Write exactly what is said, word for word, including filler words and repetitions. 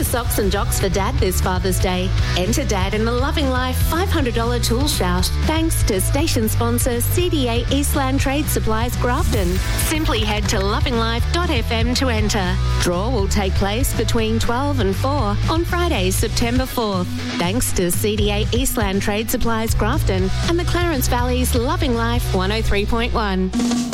socks and jocks for Dad this Father's Day. Enter Dad in the Loving Life five hundred dollars tool shout, thanks to station sponsor C D A Eastland Trade Supplies Grafton. Simply head to loving life dot f m to enter. Draw will take place between twelve and four on Friday, September fourth. Thanks to C D A Eastland Trade Supplies Grafton and the Clarence Valley's Loving Life one oh three point one.